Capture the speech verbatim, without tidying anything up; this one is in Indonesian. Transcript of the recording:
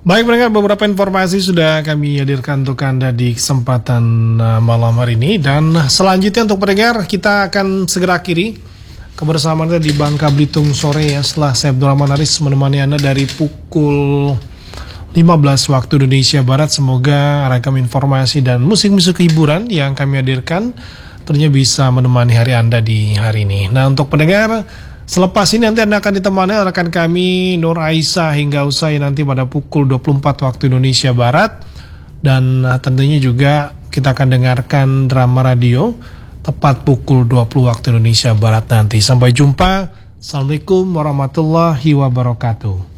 Baik pendengar, beberapa informasi sudah kami hadirkan untuk Anda di kesempatan uh, malam hari ini. Dan selanjutnya untuk pendengar, kita akan segera akhiri kebersamaan kita di Bangka Belitung sore ya. Setelah saya Abdul Rahman Haris menemani Anda dari pukul lima belas waktu Indonesia Barat. Semoga ragam informasi dan musik-musik hiburan yang kami hadirkan tentunya bisa menemani hari Anda di hari ini. Nah untuk pendengar, selepas ini nanti Anda akan ditemani rekan kami Nur Aisyah hingga usai nanti pada pukul dua puluh empat waktu Indonesia Barat. Dan uh, tentunya juga kita akan dengarkan drama radio tepat pukul dua puluh waktu Indonesia Barat nanti. Sampai jumpa. Assalamualaikum warahmatullahi wabarakatuh.